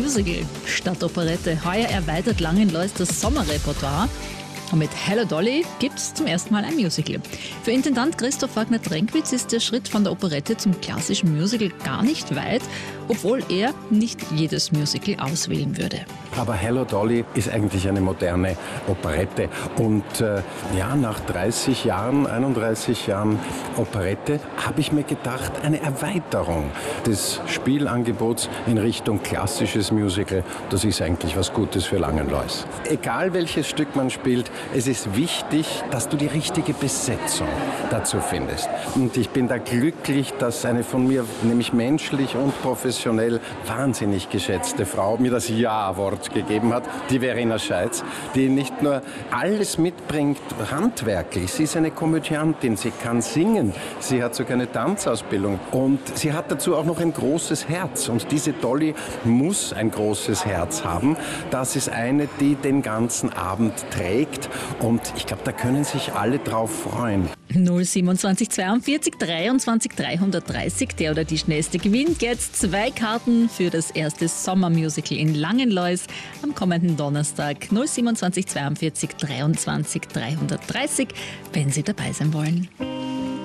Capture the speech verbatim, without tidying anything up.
Musical statt Operette. Heuer erweitert Langenlois das Sommerrepertoire. Und mit Hello Dolly gibt es zum ersten Mal ein Musical. Für Intendant Christoph Wagner-Tränkwitz ist der Schritt von der Operette zum klassischen Musical gar nicht weit, obwohl er nicht jedes Musical auswählen würde. Aber Hello Dolly ist eigentlich eine moderne Operette. Und äh, ja, nach dreißig Jahren, einunddreißig Jahren Operette, habe ich mir gedacht, eine Erweiterung des Spielangebots in Richtung klassisches Musical, das ist eigentlich was Gutes für Langenlois. Egal welches Stück man spielt, es ist wichtig, dass du die richtige Besetzung dazu findest. Und ich bin da glücklich, dass eine von mir, nämlich menschlich und professionell, wahnsinnig geschätzte Frau mir das Ja-Wort gegeben hat, die Verena Scheitz, die nicht nur alles mitbringt handwerklich, sie ist eine Komödiantin, sie kann singen, sie hat sogar eine Tanzausbildung und sie hat dazu auch noch ein großes Herz. Und diese Dolly muss ein großes Herz haben. Das ist eine, die den ganzen Abend trägt. Und ich glaube, da können sich alle drauf freuen. null siebenundzwanzig zweiundvierzig dreiundzwanzig dreihundertdreißig, der oder die schnellste gewinnt jetzt zwei Karten für das erste Sommermusical in Langenlois am kommenden Donnerstag. null siebenundzwanzig zweiundvierzig dreiundzwanzig dreihundertdreißig, wenn Sie dabei sein wollen.